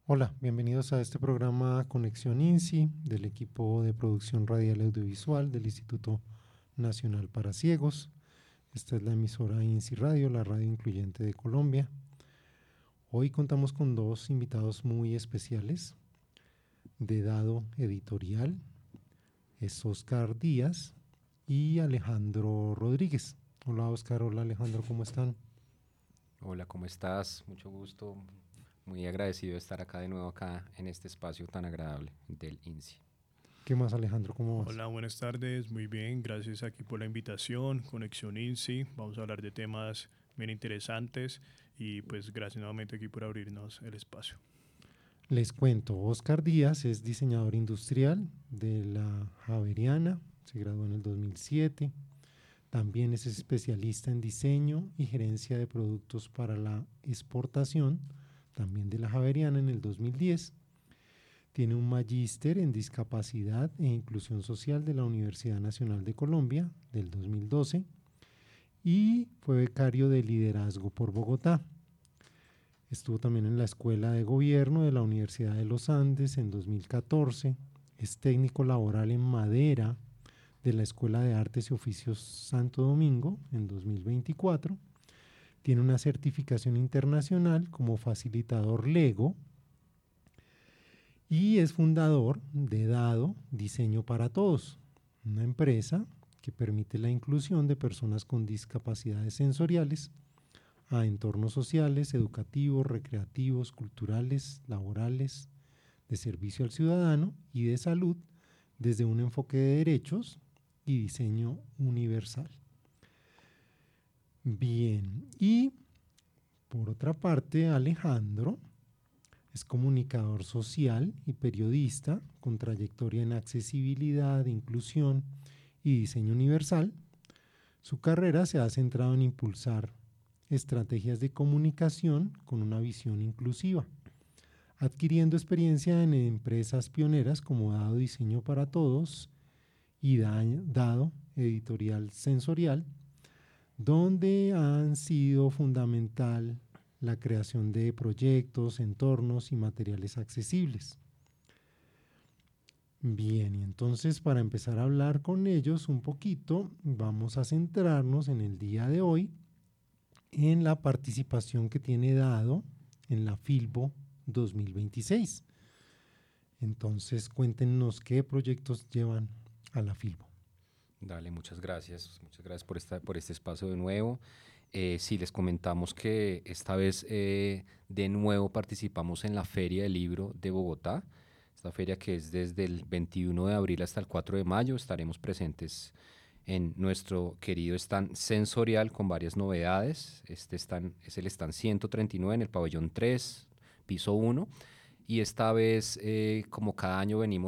Hola, bienvenidos a este programa Conexión INSI del equipo de producción radial y audiovisual del Instituto Nacional para Ciegos. Esta es la emisora INSI Radio, la radio incluyente de Colombia. Hoy contamos con dos invitados muy especiales de Dado Editorial. Es Oscar Díaz y Alejandro Rodríguez. Hola Oscar, hola Alejandro, ¿cómo están? Hola, ¿cómo estás? Mucho gusto. Muy agradecido de estar acá de nuevo acá en este espacio tan agradable del INSI. ¿Qué más Alejandro, cómo vas? Hola, buenas tardes, muy bien, gracias aquí por la invitación, Conexión INSI, vamos a hablar de temas bien interesantes y pues gracias nuevamente aquí por abrirnos el espacio. Les cuento, Oscar Díaz es diseñador industrial de la Javeriana, se graduó en el 2007. También es especialista en diseño y gerencia de productos para la exportación, también de la Javeriana en el 2010. Tiene un magíster en discapacidad e inclusión social de la Universidad Nacional de Colombia del 2012 y fue becario de liderazgo por Bogotá. Estuvo también en la Escuela de Gobierno de la Universidad de los Andes en 2014. Es técnico laboral en madera de la Escuela de Artes y Oficios Santo Domingo en 2024. Tiene una certificación internacional como facilitador Lego y es fundador de Dado Diseño para Todos, una empresa que permite la inclusión de personas con discapacidades sensoriales a entornos sociales, educativos, recreativos, culturales, laborales, de servicio al ciudadano y de salud desde un enfoque de derechos y diseño universal. Bien, y por otra parte, Alejandro es comunicador social y periodista con trayectoria en accesibilidad, inclusión y diseño universal. Su carrera se ha centrado en impulsar estrategias de comunicación con una visión inclusiva, adquiriendo experiencia en empresas pioneras como Dado Diseño para Todos y Dado Editorial Sensorial, donde han sido fundamental la creación de proyectos, entornos y materiales accesibles. Bien, y entonces para empezar a hablar con ellos un poquito, vamos a centrarnos en el día de hoy en la participación que tiene Dado en la Filbo 2026. Entonces, cuéntenos qué proyectos llevan a la Filbo. Dale, muchas gracias. Muchas gracias por este espacio de nuevo. Sí, les comentamos que esta vez de nuevo participamos en la Feria del Libro de Bogotá. Esta feria que es desde el 21 de abril hasta el 4 de mayo. Estaremos presentes en nuestro querido stand sensorial con varias novedades. Este stand es el stand 139 en el pabellón 3, piso 1. Y esta vez, como cada año venimos